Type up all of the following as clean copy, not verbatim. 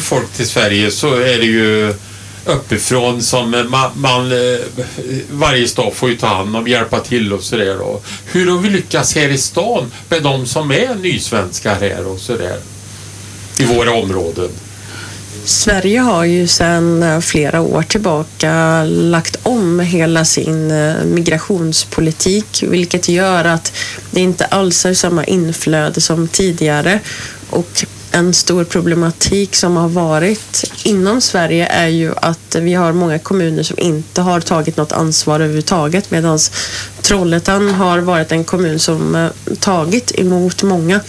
folk till Sverige så är det ju uppifrån som man varje stad får ju ta hand om, hjälpa till och sådär då. Hur har vi lyckats här i stan med de som är nysvenskar här och sådär i våra områden? Sverige har ju sedan flera år tillbaka lagt om hela sin migrationspolitik, vilket gör att det inte alls är samma inflöde som tidigare. Och en stor problematik som har varit inom Sverige är ju att vi har många kommuner som inte har tagit något ansvar överhuvudtaget, medan Trollhättan har varit en kommun som tagit emot många.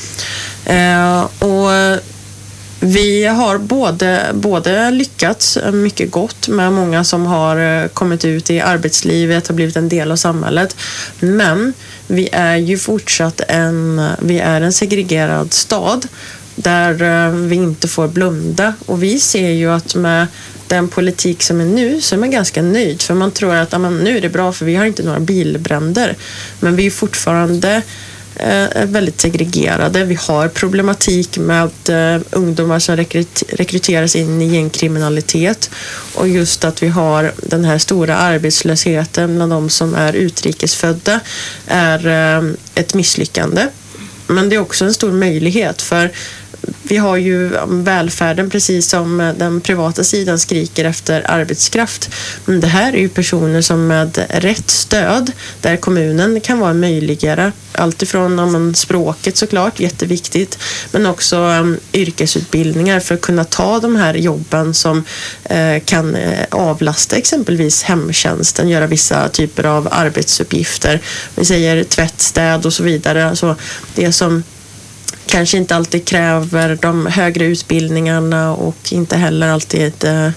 Och vi har både lyckats mycket gott med många som har kommit ut i arbetslivet och blivit en del av samhället. Men vi är ju fortsatt en segregerad stad där vi inte får blunda. Och vi ser ju att med den politik som är nu så är man ganska nöjd. För man tror att nu är det bra för vi har inte några bilbränder. Men vi är fortfarande väldigt segregerade. Vi har problematik med ungdomar som rekryteras in i gängkriminalitet, och just att vi har den här stora arbetslösheten bland de som är utrikesfödda är ett misslyckande. Men det är också en stor möjlighet, för vi har ju välfärden precis som den privata sidan skriker efter arbetskraft. Men det här är ju personer som med rätt stöd, där kommunen kan vara möjligare. Alltifrån språket såklart, jätteviktigt. Men också yrkesutbildningar för att kunna ta de här jobben som kan avlasta exempelvis hemtjänsten, göra vissa typer av arbetsuppgifter. Vi säger tvättstäd och så vidare. Alltså det som kanske inte alltid kräver de högre utbildningarna och inte heller alltid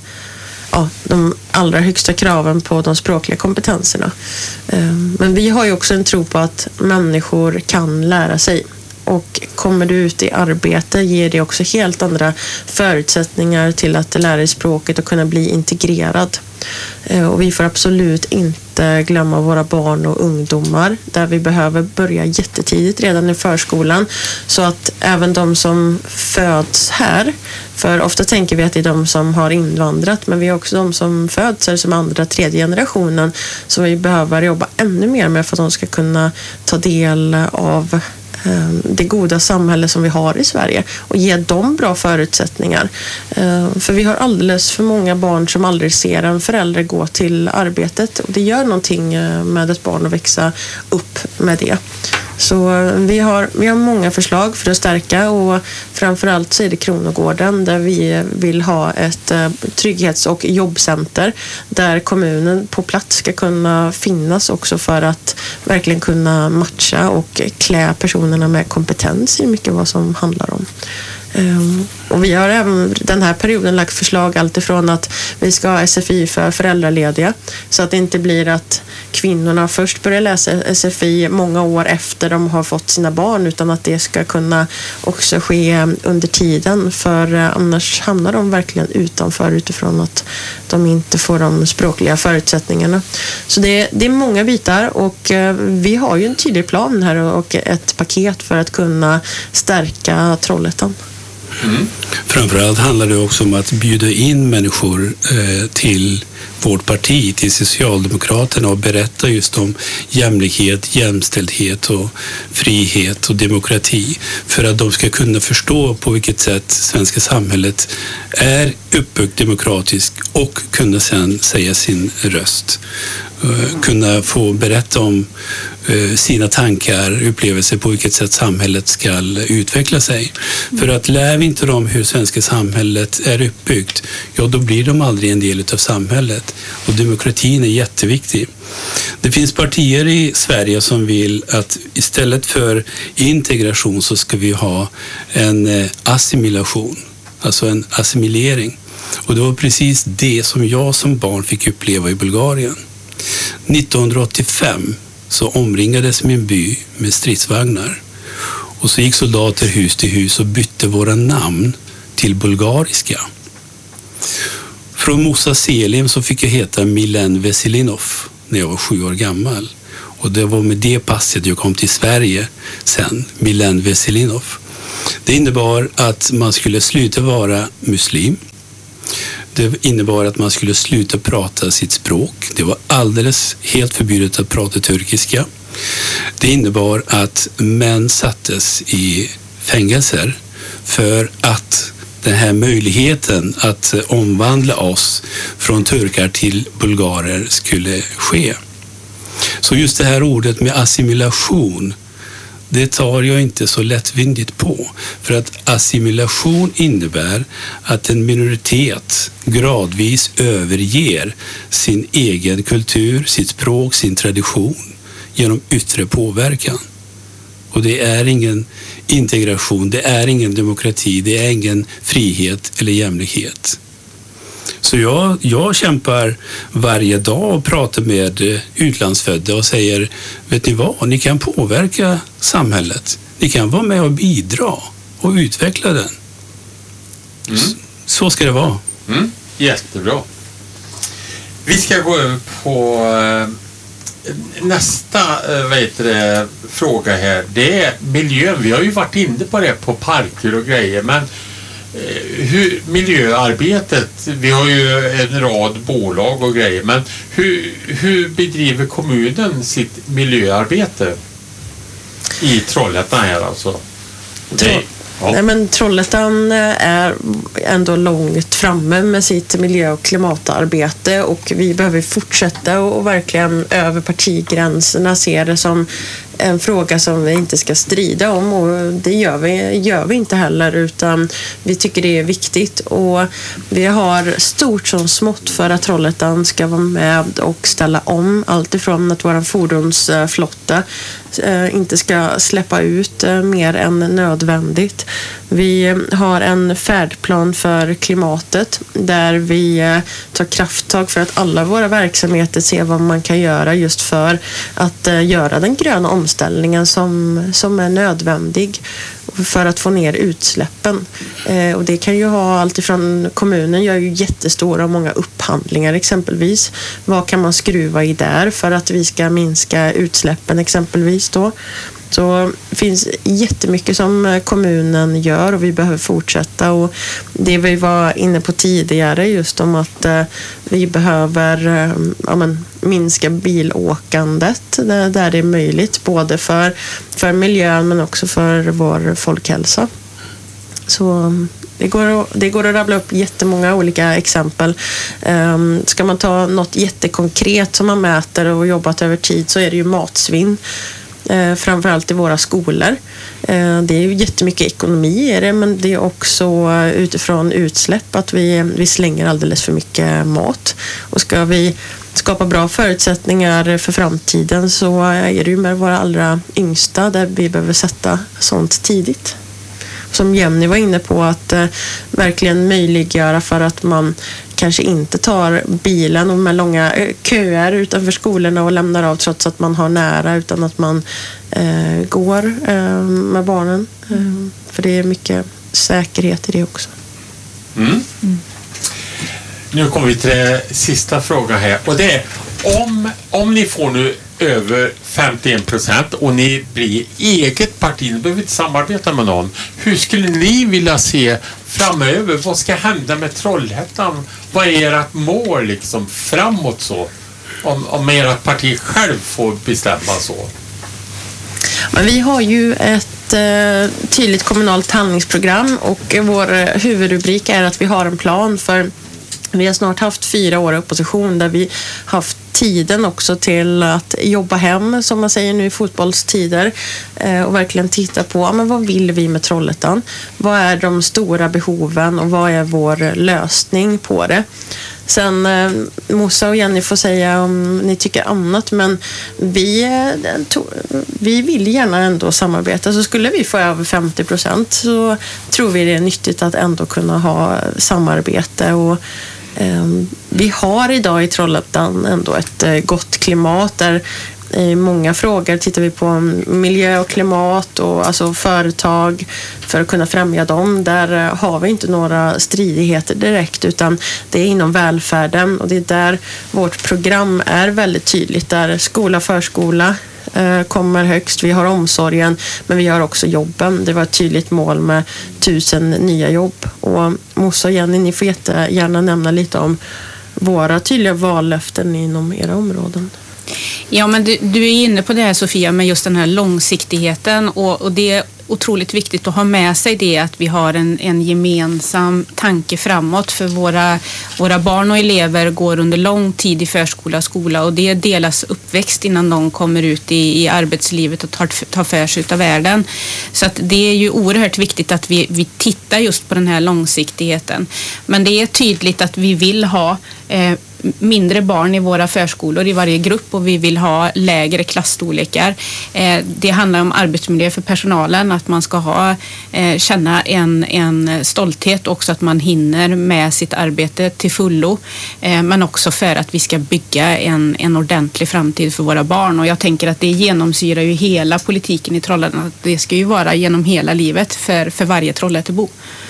de allra högsta kraven på de språkliga kompetenserna. Men vi har ju också en tro på att människor kan lära sig. Och kommer du ut i arbete ger det också helt andra förutsättningar till att lära dig språket och kunna bli integrerad. Och vi får absolut inte glömma våra barn och ungdomar, där vi behöver börja jättetidigt redan i förskolan, så att även de som föds här, för ofta tänker vi att det är de som har invandrat, men vi har också de som föds här som andra, tredje generationen, så vi behöver jobba ännu mer med för att de ska kunna ta del av det goda samhälle som vi har i Sverige och ge dem bra förutsättningar. För vi har alldeles för många barn som aldrig ser en förälder gå till arbetet, och det gör någonting med ett barn att växa upp med det. Så vi har många förslag för att stärka, och framförallt så är det Kronogården där vi vill ha ett trygghets- och jobbcenter där kommunen på plats ska kunna finnas också för att verkligen kunna matcha och klä personerna med kompetens i mycket vad som handlar om. Och vi har även den här perioden lagt förslag alltifrån att vi ska ha SFI för föräldralediga, så att det inte blir att kvinnorna först börjar läsa SFI många år efter de har fått sina barn, utan att det ska kunna också ske under tiden, för annars hamnar de verkligen utanför utifrån att de inte får de språkliga förutsättningarna. Så det är många bitar, och vi har ju en tydlig plan här och ett paket för att kunna stärka Trollhättan. Mm. Framförallt handlar det också om att bjuda in människor till vårt parti, till Socialdemokraterna, och berätta just om jämlikhet, jämställdhet och frihet och demokrati, för att de ska kunna förstå på vilket sätt svenska samhället är uppbyggt demokratiskt och kunna sedan säga sin röst. Kunna få berätta om sina tankar, upplevelser på vilket sätt samhället ska utveckla sig. För att lär vi inte dem hur svenska samhället är uppbyggt, ja då blir de aldrig en del av samhället. Och demokratin är jätteviktig. Det finns partier i Sverige som vill att istället för integration så ska vi ha en assimilation, alltså en assimilering. Och det var precis det som jag som barn fick uppleva i Bulgarien. 1985 så omringades min by med stridsvagnar, och så gick soldater hus till hus och bytte våra namn till bulgariska. Från Musa Selim så fick jag heta Milen Veselinov när jag var 7 år gammal, och det var med det passet jag kom till Sverige sen, Milen Veselinov. Det innebar att man skulle sluta vara muslim. Det innebar att man skulle sluta prata sitt språk. Det var alldeles helt förbjudet att prata turkiska. Det innebar att män sattes i fängelser för att den här möjligheten att omvandla oss från turkar till bulgarer skulle ske. Så just det här ordet med assimilation, det tar jag inte så lättvindigt på. För att assimilation innebär att en minoritet gradvis överger sin egen kultur, sitt språk, sin tradition genom yttre påverkan. Och det är ingen integration, det är ingen demokrati, det är ingen frihet eller jämlikhet. Så jag kämpar varje dag och pratar med utlandsfödda och säger, vet ni vad, ni kan påverka samhället. Ni kan vara med och bidra och utveckla den. Så ska det vara. Jättebra. Vi ska gå över på nästa fråga här. Det är miljön. Vi har ju varit inne på det på parker och grejer, men miljöarbetet, vi har ju en rad bolag och grejer, men hur bedriver kommunen sitt miljöarbete i Trollhättan här alltså? Nej, men Trollhättan är ändå långt framme med sitt miljö- och klimatarbete, och vi behöver fortsätta och verkligen över partigränserna se det som en fråga som vi inte ska strida om, och det gör vi inte heller, utan vi tycker det är viktigt, och vi har stort som smått för att Trollhättan ska vara med och ställa om, allt ifrån att vår fordonsflotta inte ska släppa ut mer än nödvändigt. Vi har en färdplan för klimatet där vi tar krafttag för att alla våra verksamheter ser vad man kan göra just för att göra den gröna omställningen som är nödvändig för att få ner utsläppen. Och det kan ju ha allt ifrån, kommunen gör ju jättestora och många upphandlingar exempelvis. Vad kan man skruva i där för att vi ska minska utsläppen exempelvis då? Så det finns jättemycket som kommunen gör och vi behöver fortsätta, och det vi var inne på tidigare just om att vi behöver minska bilåkandet där det är möjligt, både för miljön men också för vår folkhälsa. Så det går att rabbla upp jättemånga olika exempel. Ska man ta något jättekonkret som man mäter och jobbat över tid, så är det ju matsvinn. Framförallt i våra skolor. Det är ju jättemycket ekonomi i det, men det är också utifrån utsläpp att vi slänger alldeles för mycket mat. Och ska vi skapa bra förutsättningar för framtiden, så är det ju med våra allra yngsta där vi behöver sätta sånt tidigt. Som Jenny var inne på, att verkligen möjliggöra för att man kanske inte tar bilen och med långa köer utanför skolorna och lämnar av trots att man har nära, utan att man går med barnen. För det är mycket säkerhet i det också. Nu kommer vi till den sista frågan här, och det är om ni får nu över 51% och ni blir eget parti, ni behöver inte samarbeta med någon. Hur skulle ni vilja se framöver? Vad ska hända med Trollhättan? Vad är ert mål liksom framåt så? Om ert parti själv får bestämma så. Men vi har ju ett tydligt kommunalt handlingsprogram, och vår huvudrubrik är att vi har en plan för. Vi har snart haft 4 år i opposition där vi haft tiden också till att jobba hem, som man säger nu i fotbollstider, och verkligen titta på men vad vill vi med Trollhättan? Vad är de stora behoven och vad är vår lösning på det? Sen Mosa och Jenny får säga om ni tycker annat, men vi vill gärna ändå samarbeta. Så skulle vi få över 50% så tror vi det är nyttigt att ändå kunna ha samarbete, och vi har idag i Trollhättan ändå ett gott klimat där i många frågor tittar vi på miljö och klimat och alltså företag för att kunna främja dem. Där har vi inte några stridigheter direkt, utan det är inom välfärden, och det är där vårt program är väldigt tydligt, där skola, förskola kommer högst. Vi har omsorgen, men vi har också jobben. Det var ett tydligt mål med 1000 nya jobb. Och Mossa och Jenny, ni får gärna nämna lite om våra tydliga vallöften inom era områden. Ja, men du är inne på det här, Sofia, med just den här långsiktigheten, och det är otroligt viktigt att ha med sig det, att vi har en gemensam tanke framåt, för våra barn och elever går under lång tid i förskola och skola, och det är deras uppväxt innan de kommer ut i arbetslivet och tar för sig av världen. Så att det är ju oerhört viktigt att vi tittar just på den här långsiktigheten. Men det är tydligt att vi vill ha mindre barn i våra förskolor i varje grupp, och vi vill ha lägre klassstorlekar. Det handlar om arbetsmiljö för personalen, att man ska känna en stolthet också, att man hinner med sitt arbete till fullo, men också för att vi ska bygga en ordentlig framtid för våra barn. Och jag tänker att det genomsyrar ju hela politiken i Trollhättan, att det ska ju vara genom hela livet för varje Trollhättebo.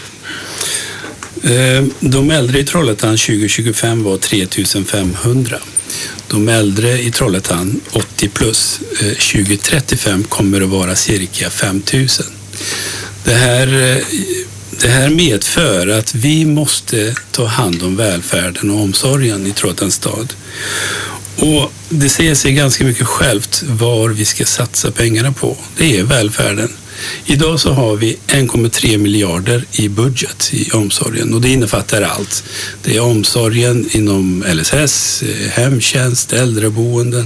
De äldre i Trollhättan 2025 var 3500. De äldre i Trollhättan 80 plus 2035 kommer att vara cirka 5000. Det här medför att vi måste ta hand om välfärden och omsorgen i Trollhättans stad. Och det säger sig ganska mycket självt var vi ska satsa pengarna på. Det är välfärden. Idag så har vi 1,3 miljarder i budget i omsorgen, och det innefattar allt. Det är omsorgen inom LSS, hemtjänst, äldreboenden.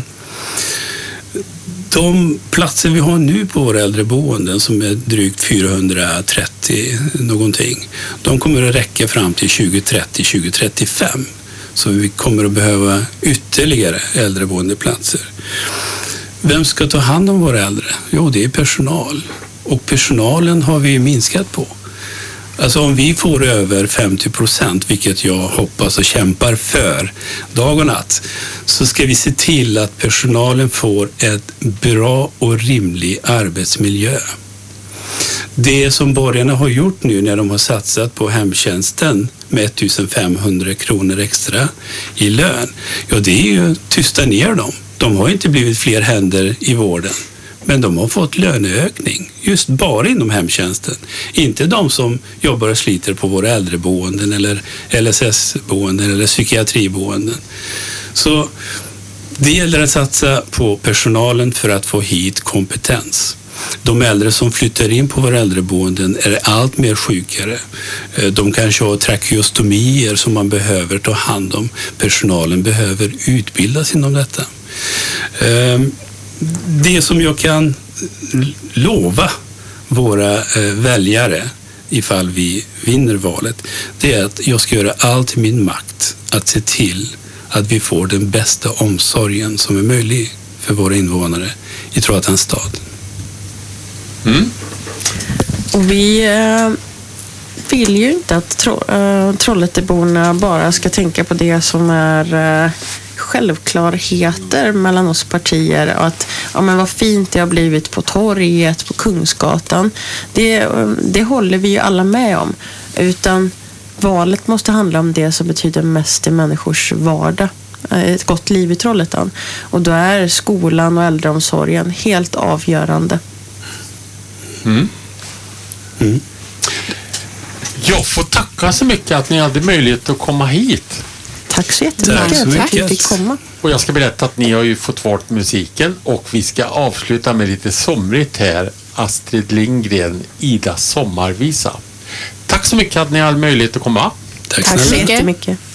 De platser vi har nu på våra äldreboenden, som är drygt 430 någonting, de kommer att räcka fram till 2030-2035. Så vi kommer att behöva ytterligare äldreboendeplatser. Vem ska ta hand om våra äldre? Jo, det är personal. Och personalen har vi minskat på. Alltså om vi får över 50%, vilket jag hoppas och kämpar för dag och natt, så ska vi se till att personalen får ett bra och rimlig arbetsmiljö. Det som borgarna har gjort nu när de har satsat på hemtjänsten med 1500 kronor extra i lön, ja, det är ju tysta ner dem. De har inte blivit fler händer i vården, men de har fått löneökning just bara inom hemtjänsten. Inte de som jobbar och sliter på våra äldreboenden eller LSS-boenden eller psykiatriboenden. Så det gäller att satsa på personalen för att få hit kompetens. De äldre som flyttar in på våra äldreboenden är allt mer sjukare. De kanske har trakeostomier som man behöver ta hand om. Personalen behöver utbildas inom detta. Det som jag kan lova våra väljare ifall vi vinner valet, det är att jag ska göra allt i min makt att se till att vi får den bästa omsorgen som är möjlig för våra invånare i Trollhättans stad. Mm. Och vi vill ju inte att Trollhätteborna bara ska tänka på det som är självklarheter mellan oss partier, och att ja, men vad fint det har blivit på torget, på Kungsgatan. Det håller vi ju alla med om, utan valet måste handla om det som betyder mest i människors vardag. Ett gott liv i Trollhättan, och då är skolan och äldreomsorgen helt avgörande. Mm. Mm. Jag får tacka så mycket att ni hade möjlighet att komma hit. Tack så jättemycket. Tack för att vi fick komma. Och jag ska berätta att ni har ju fått valt musiken, och vi ska avsluta med lite somrigt här. Astrid Lindgren, Idas sommarvisa. Tack så mycket att ni hade möjlighet att komma. Tack så jättemycket.